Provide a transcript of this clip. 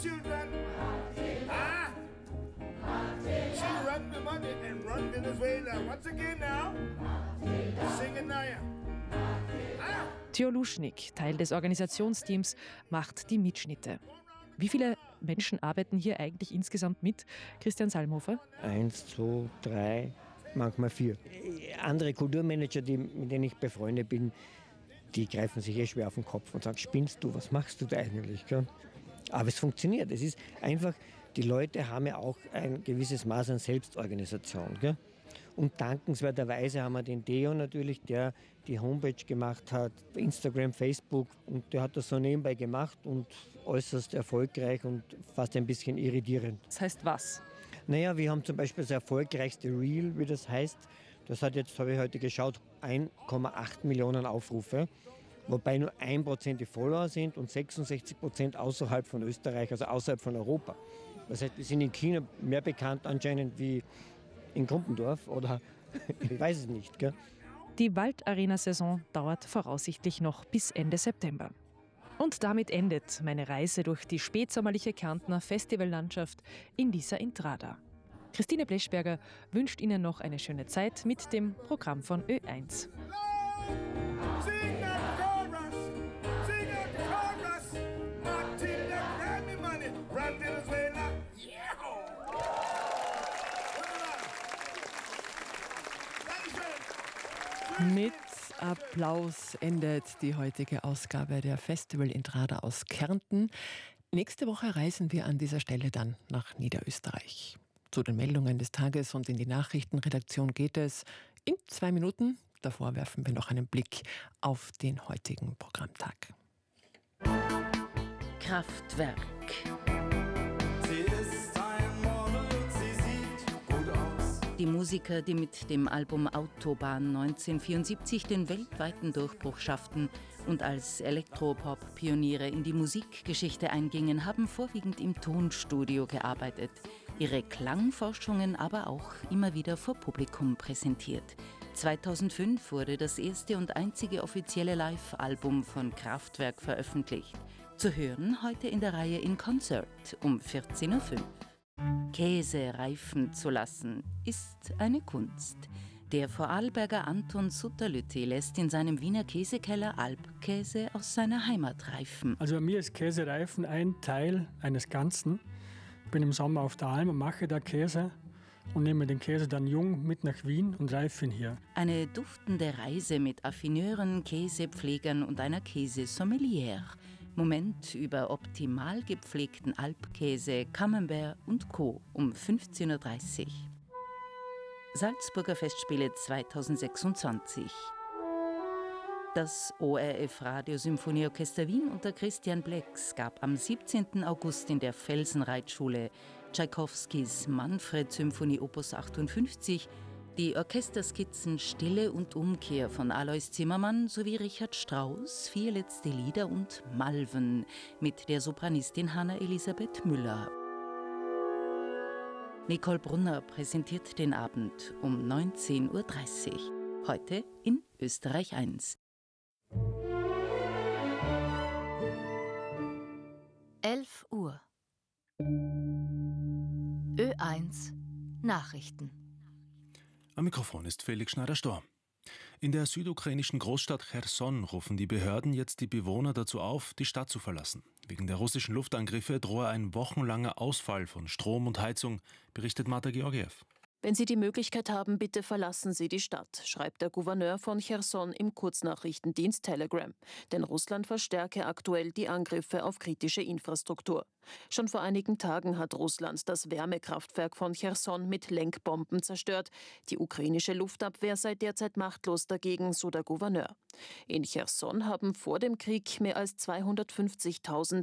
children. Ah! She run the money and run Venezuela. Once again now, sing it now. Ah! Theo Luschnig, Teil des Organisationsteams, macht die Mitschnitte. Wie viele Menschen arbeiten hier eigentlich insgesamt mit? Christian Salmhofer? 1, 2, 3, manchmal 4. Andere Kulturmanager, mit denen ich befreundet bin, die greifen sich schwer auf den Kopf und sagen, spinnst du, was machst du da eigentlich? Gell? Aber es funktioniert. Es ist einfach, die Leute haben ja auch ein gewisses Maß an Selbstorganisation. Gell? Und dankenswerterweise haben wir den Theo natürlich, der die Homepage gemacht hat, Instagram, Facebook. Und der hat das so nebenbei gemacht und äußerst erfolgreich und fast ein bisschen irritierend. Das heißt was? Naja, wir haben zum Beispiel das erfolgreichste Reel, wie das heißt. Das hat jetzt, habe ich heute geschaut, 1,8 Millionen Aufrufe. Wobei nur 1% die Follower sind und 66% außerhalb von Österreich, also außerhalb von Europa. Das heißt, wir sind in China mehr bekannt anscheinend wie in Grumpendorf oder ich weiß es nicht. Gell? Die Waldarena-Saison dauert voraussichtlich noch bis Ende September. Und damit endet meine Reise durch die spätsommerliche Kärntner Festivallandschaft in dieser Intrada. Christine Bleschberger wünscht Ihnen noch eine schöne Zeit mit dem Programm von Ö1. Mit Applaus endet die heutige Ausgabe der Festival Intrada aus Kärnten. Nächste Woche reisen wir an dieser Stelle dann nach Niederösterreich. Zu den Meldungen des Tages und in die Nachrichtenredaktion geht es in 2 Minuten. Davor werfen wir noch einen Blick auf den heutigen Programmtag. Kraftwerk. Die Musiker, die mit dem Album Autobahn 1974 den weltweiten Durchbruch schafften und als Elektropop-Pioniere in die Musikgeschichte eingingen, haben vorwiegend im Tonstudio gearbeitet, ihre Klangforschungen aber auch immer wieder vor Publikum präsentiert. 2005 wurde das erste und einzige offizielle Live-Album von Kraftwerk veröffentlicht. Zu hören heute in der Reihe In Concert um 14.05 Uhr. Käse reifen zu lassen, ist eine Kunst. Der Vorarlberger Anton Sutterlütti lässt in seinem Wiener Käsekeller Alpkäse aus seiner Heimat reifen. Also bei mir ist Käsereifen ein Teil eines Ganzen. Ich bin im Sommer auf der Alm und mache da Käse und nehme den Käse dann jung mit nach Wien und reife ihn hier. Eine duftende Reise mit Affineuren, Käsepflegern und einer Käsesommelière. Moment über optimal gepflegten Alpkäse, Camembert und Co. um 15.30 Uhr. Salzburger Festspiele 2026. Das ORF Radiosymphonieorchester Wien unter Christian Blex gab am 17. August in der Felsenreitschule Tschaikowskis Manfred-Symphonie Opus 58 die Orchesterskizzen Stille und Umkehr von Alois Zimmermann sowie Richard Strauss, 4 letzte Lieder und Malven mit der Sopranistin Hanna Elisabeth Müller. Nicole Brunner präsentiert den Abend um 19.30 Uhr. Heute in Österreich 1. 11 Uhr. Ö1 Nachrichten. Am Mikrofon ist Felix Schneider-Storr. In der südukrainischen Großstadt Cherson rufen die Behörden jetzt die Bewohner dazu auf, die Stadt zu verlassen. Wegen der russischen Luftangriffe drohe ein wochenlanger Ausfall von Strom und Heizung, berichtet Marta Georgiev. Wenn Sie die Möglichkeit haben, bitte verlassen Sie die Stadt, schreibt der Gouverneur von Cherson im Kurznachrichtendienst Telegram. Denn Russland verstärke aktuell die Angriffe auf kritische Infrastruktur. Schon vor einigen Tagen hat Russland das Wärmekraftwerk von Cherson mit Lenkbomben zerstört. Die ukrainische Luftabwehr sei derzeit machtlos dagegen, so der Gouverneur. In Cherson haben vor dem Krieg mehr als 250.000